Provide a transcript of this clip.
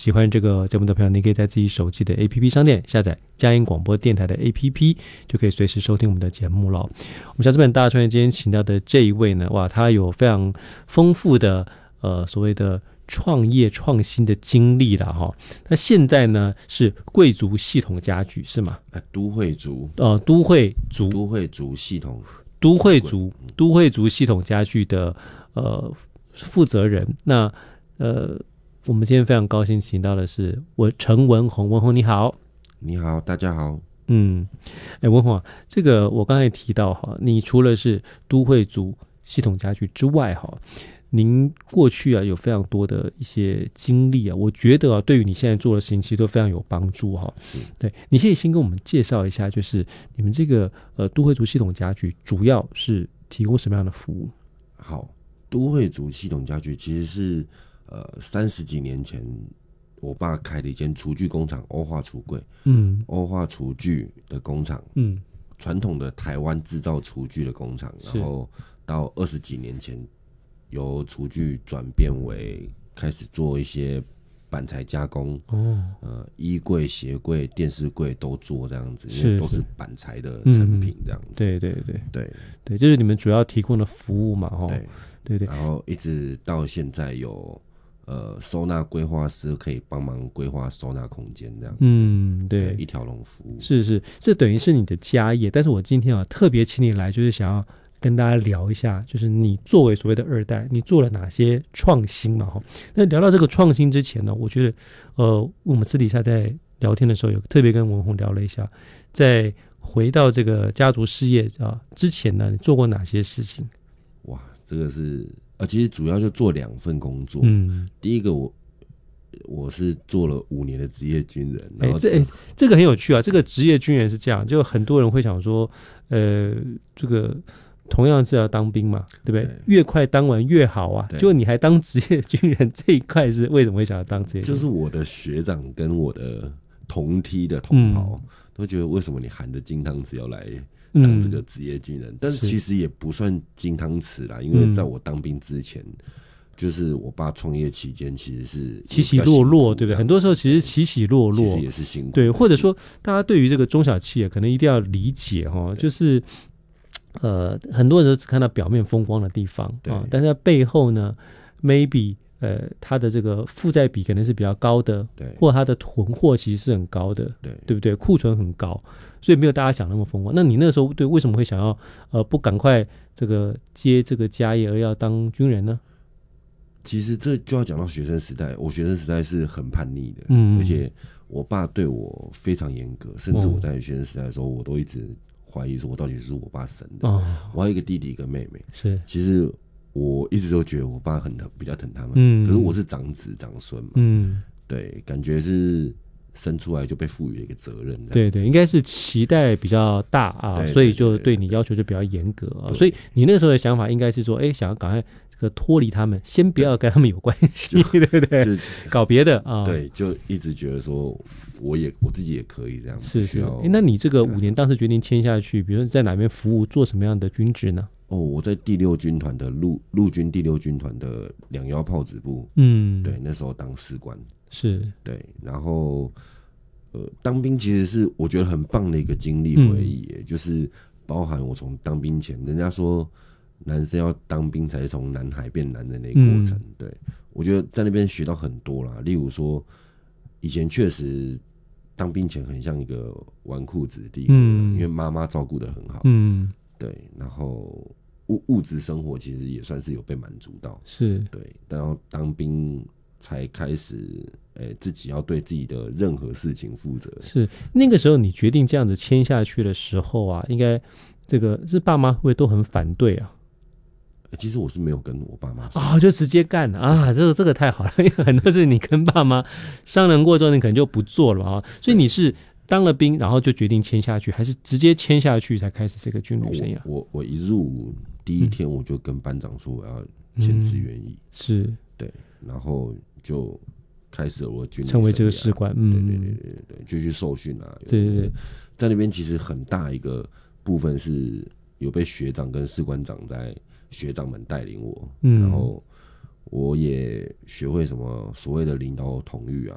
喜欢这个节目的朋友，你可以在自己手机的 APP 商店下载佳音广播电台的 APP， 就可以随时收听我们的节目了。我们小资本大创业今天请到的这一位呢，哇，他有非常丰富的所谓的创业创新的经历啦哈。那现在呢是贵族系统家具是吗？ 都会族系统家具的负责人。那我们今天非常高兴请到的是陈文宏，文宏你好。 你好，大家好。 文宏啊，这个我刚才提到哈，你除了是都会族系统家具之外哈，您过去啊有非常多的一些经历啊，我觉得啊对于你现在做的事情其实都非常有帮助哈。对，你可以先跟我们介绍一下，就是你们这个都会族系统家具主要是提供什么样的服务？ 好，都会族系统家具其实是30几年前我爸开了一间厨具工厂，欧化橱柜，欧化厨具的工厂，传统的台湾制造厨具的工厂，然后到20几年前由厨具转变为开始做一些板材加工，衣柜、鞋柜、电视柜都做这样子，因为都是板材的成品这样子。 对，就是你们主要提供的服务嘛，对。 然后一直到现在有收纳规划师可以帮忙规划收纳空间这样子。 对， 一条龙服务。 是，这等于是你的家业。但是我今天啊特别请你来，就是想要跟大家聊一下，就是你作为所谓的二代，你做了哪些创新嘛？那聊到这个创新之前呢，我觉得我们私底下在聊天的时候，有特别跟文宏聊了一下，在回到这个家族事业之前呢，你做过哪些事情？ 哇，这个是其实主要就做2份工作。第一个我是做了5年的职业军人，然后这个很有趣啊。这个职业军人是这样，就很多人会想说，这个同样是要当兵嘛，对不对？越快当完越好啊。就你还当职业军人，这一块是为什么会想要当职业军人？ 就是我的学长跟我的同梯的同袍都觉得，为什么你含着金汤匙要来当这个职业军人？但是其实也不算金汤匙啦，因为在我当兵之前，就是我爸创业期间其实是起起落落，对不对？很多时候其实起起落落， 其实也是辛苦。 对，或者说大家对于这个中小企业可能一定要理解就是很多人都只看到表面风光的地方但是在背后呢 maybe它的这个负债比可能是比较高的，或它的囤货其实是很高的，对不对？库存很高，所以没有大家想那么风光。那你那时候为什么会想要不赶快这个接这个家业而要当军人呢？ 其实这就要讲到学生时代，我学生时代是很叛逆的，而且我爸对我非常严格，甚至我在学生时代的时候，我都一直怀疑说我到底是我爸生的。我还有一个弟弟一个妹妹，其实我一直都觉得我爸比较疼他们，可是我是长子长孙嘛，对，感觉是生出来就被赋予了一个责任。 对，应该是期待比较大啊，所以就对你要求就比较严格啊。所以你那个时候的想法应该是说，想要赶快这个脱离他们，先不要跟他们有关系，对不对？搞别的啊。对， 就一直觉得说我自己也可以这样。 是。那你这个5年当时决定签下去，比如说在哪边服务，做什么样的军职呢？ 我在第6军团的陆军第6军团的2幺炮指部，对，那时候当士官，对，然后当兵其实是我觉得很棒的一个经历回忆，就是包含我从当兵前，人家说男生要当兵才是从男孩变男人的一个过程，对，我觉得在那边学到很多啦，例如说以前确实当兵前很像一个纨绔子弟，因为妈妈照顾得很好，对，然后物质生活其实也算是有被满足到，对，然后当兵才开始自己要对自己的任何事情负责。 是那个时候你决定这样子签下去的时候啊，应该这个是爸妈会不会都很反对啊？ 其实我是没有跟我爸妈说就直接干啊，这个太好了，因为很多事你跟爸妈商量过之后，你可能就不做了啊。所以你是当了兵，然后就决定签下去，还是直接签下去才开始这个军旅生涯？ 我一入伍第1天，我就跟班长说我要签志愿役，对，然后就开始了我军旅成为这个士官， 对，就去受训啊，对，在那边其实很大一个部分是有被学长跟士官长在学长们带领我，然后我也学会什么所谓的领导统御啊，